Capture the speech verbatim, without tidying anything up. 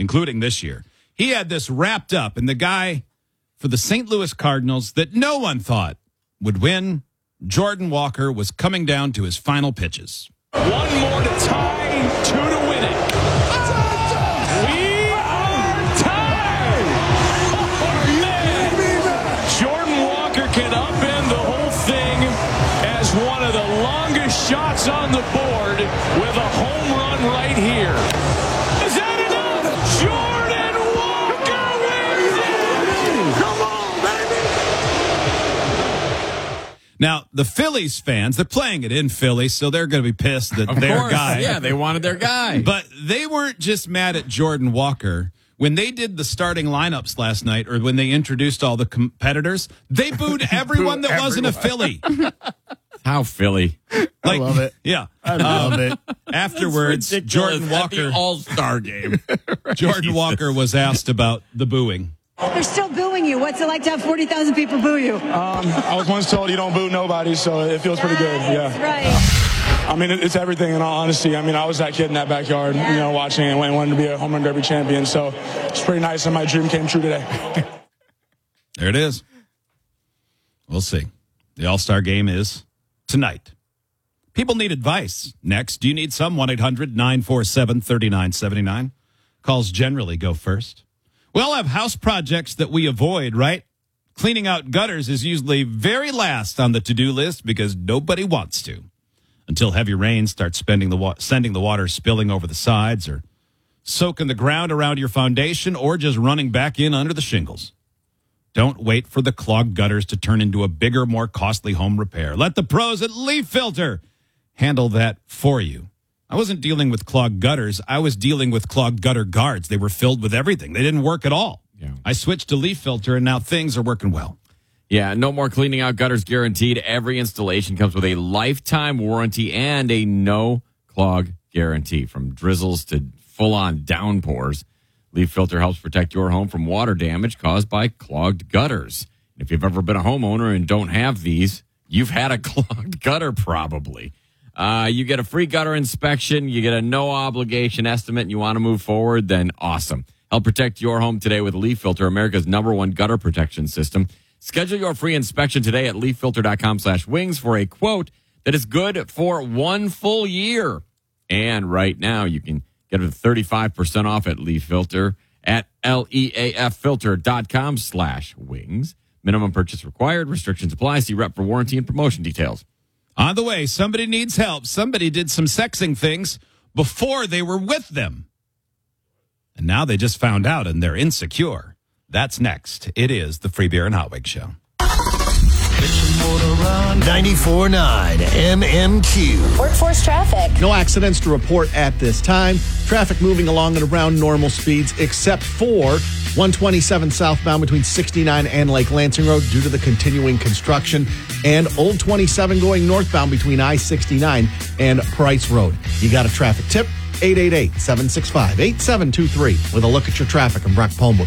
including this year. He had this wrapped up, and the guy for the Saint Louis Cardinals that no one thought would win, Jordan Walker, was coming down to his final pitches. One more to tie, two to win it. We are tied! Oh, man! Jordan Walker can upend the whole thing as one of the longest shots on the board with a home run right here. Is that enough? Jordan Walker wins it! Come on, baby! Now, the Phillies fans, they're playing it in Philly, so they're going to be pissed that Of their course. guy. Yeah, they wanted their guy. But they weren't just mad at Jordan Walker. When they did the starting lineups last night, or when they introduced all the competitors, they booed everyone that wasn't a Philly. How Philly? Like, I love it. Yeah. I love Um, it. Afterwards, Jordan Walker, All-Star game. Jordan Walker was asked about the booing. They're still booing you. What's it like to have forty thousand people boo you? Um, I was once told you don't boo nobody, so it feels pretty good. That's Yeah. right. I mean, it- it's everything in all honesty. I mean, I was that kid in that backyard, you know, watching and wanting to be a home run derby champion. So it's pretty nice, and my dream came true today. There it is. We'll see. The All-Star game is tonight. People need advice. Next, do you need some? one eight hundred nine four seven three nine seven nine. Calls generally go first. We all have house projects that we avoid, right? Cleaning out gutters is usually very last on the to-do list because nobody wants to. Until heavy rain starts spending the wa- sending the water spilling over the sides, or soaking the ground around your foundation, or just running back in under the shingles. Don't wait for the clogged gutters to turn into a bigger, more costly home repair. Let the pros at Leaf Filter handle that for you. I wasn't dealing with clogged gutters. I was dealing with clogged gutter guards. They were filled with everything. They didn't work at all. Yeah. I switched to Leaf Filter, and now things are working well. Yeah, no more cleaning out gutters guaranteed. Every installation comes with a lifetime warranty and a no clog guarantee. From drizzles to full-on downpours, Leaf Filter helps protect your home from water damage caused by clogged gutters. If you've ever been a homeowner and don't have these, you've had a clogged gutter probably. Uh, you get a free gutter inspection, you get a no obligation estimate, and you want to move forward, then awesome. Help protect your home today with Leaf Filter, America's number one gutter protection system. Schedule your free inspection today at leaffilter.com slash wings for a quote that is good for one full year. And right now, you can get it thirty-five percent off at Leaf Filter at leaffilter.com slash wings. Minimum purchase required. Restrictions apply. See rep for warranty and promotion details. On the way, somebody needs help. Somebody did some sexing things before they were with them. And now they just found out and they're insecure. That's next. It is the Free Beer and Hot Wings Show. ninety-four point nine M M Q. Workforce traffic. No accidents to report at this time. Traffic moving along at around normal speeds, except for one twenty-seven southbound between sixty-nine and Lake Lansing Road due to the continuing construction, and Old twenty-seven going northbound between I sixty-nine and Price Road. You got a traffic tip? eight eight eight, seven six five, eight seven two three with a look at your traffic. I'm Brock Palmer.